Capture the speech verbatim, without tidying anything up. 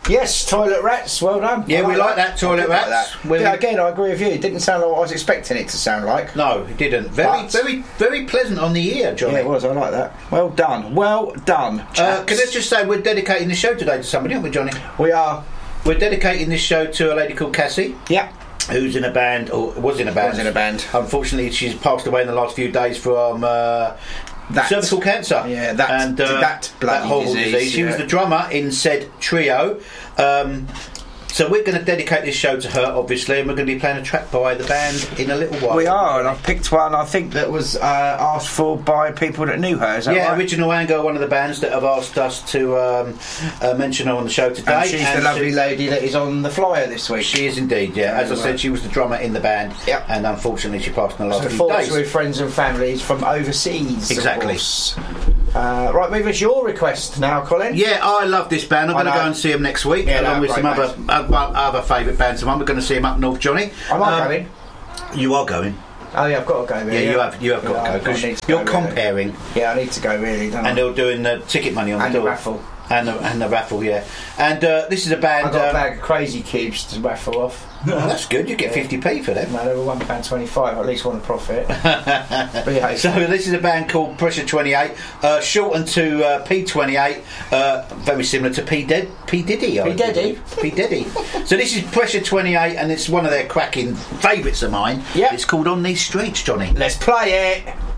Yes, Toilet Rats, well done. Yeah, we like that, Toilet like Rats. that. When Yeah, we- again, I agree with you. It didn't sound like what I was expecting it to sound like. No, it didn't. Very, But- very, very pleasant on the ear, Johnny. Yeah, it was. I like that. Well done. Well done. Uh, chaps. can I just say we're dedicating the show today to somebody, aren't we, Johnny? We are. We're dedicating this show to a lady called Cassie, Yeah. who's in a band, or was in a band. Was in a band. Unfortunately, she's passed away in the last few days from uh, That. cervical cancer. Yeah, that- and, uh, that bloody horrible disease, She was yeah. the drummer in said trio. Um, so we're going to dedicate this show to her, obviously, and we're going to be playing a track by the band in a little while. We are, and I've picked one I think that was uh, asked for by people that knew her. Is that Yeah, right? Original Anger, one of the bands that have asked us to um, uh, mention her on the show today. And she's And the lovely she- lady that is on the flyer this week. She is indeed, yeah. As I Right. said, she was the drummer in the band, Yep. and unfortunately she passed in the last So few thoughts days. with friends and families from overseas. of Exactly. course. Uh, right, move us your request now, Colin. Yeah, I love this band. I'm I going to know. go and see them next week, Yeah, along no, with some great other uh, well, other favourite bands of mine. We're going to see them up north, Johnny. Am I Um, going? You are going. Oh yeah, I've got to go. Really, Yeah, you have. You have got Yeah, to go I because need to you're go, really. comparing, Yeah, I need to go really, don't and I? they're doing the ticket money on And the the door. raffle. And the, and the raffle, yeah. And uh, this is a band. I've got a um, bag of crazy cubes to raffle off. oh, that's good. You get fifty p for them. No, they were one pound twenty-five. I at least want to profit. But yeah, So this is a band called Pressure twenty-eight, uh, shortened to uh, P twenty-eight, uh, very similar to P, Did- P Diddy. I P Diddy? believe. P Diddy. So this is Pressure twenty-eight, and it's one of their cracking favourites of mine. Yep. It's called On These Streets, Johnny. let's play it.